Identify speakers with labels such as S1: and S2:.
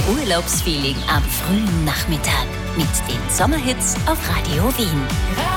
S1: Urlaubsfeeling am frühen Nachmittag mit den Sommerhits auf Radio Wien.